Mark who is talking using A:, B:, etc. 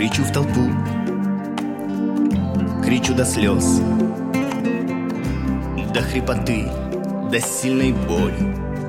A: кричу в толпу, кричу до слез, до хрипоты, до сильной боли.